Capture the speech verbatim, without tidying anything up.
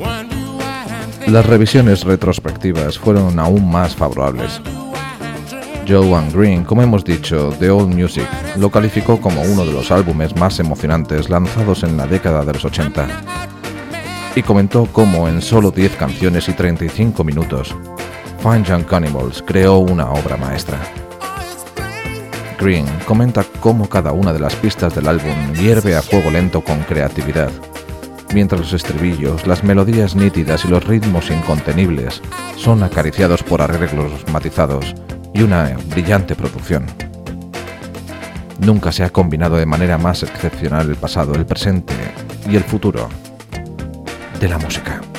Las revisiones retrospectivas fueron aún más favorables. Joan Green, como hemos dicho, de AllMusic lo calificó como uno de los álbumes más emocionantes lanzados en la década de los ochenta y comentó cómo en solo diez canciones y treinta y cinco minutos, Fine Young Cannibals creó una obra maestra. Green comenta cómo cada una de las pistas del álbum hierve a fuego lento con creatividad, mientras los estribillos, las melodías nítidas y los ritmos incontenibles son acariciados por arreglos matizados y una brillante producción. Nunca se ha combinado de manera más excepcional el pasado, el presente y el futuro de la música.